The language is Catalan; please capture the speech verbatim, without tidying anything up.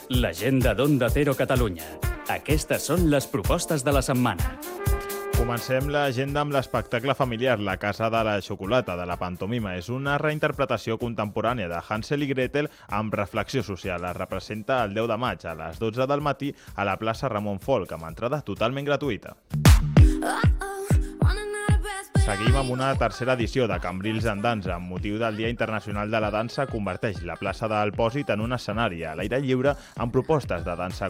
L'agenda d'Onda Cero Catalunya. Aquestes són les propostes de la setmana. Comencem l'agenda amb l'espectacle familiar La Casa de la Xocolata, de la pantomima. És una reinterpretació contemporània de Hansel i Gretel amb reflexió social. Es representa el deu de maig a les dotze del matí a la plaça Ramon Folch, amb entrada totalment gratuïta. Seguim amb una tercera edició de Cambrils en Dansa. Amb motiu del Dia Internacional de la Dansa, converteix la plaça del Pòsit en un escenari a l'aire lliure amb propostes de dansa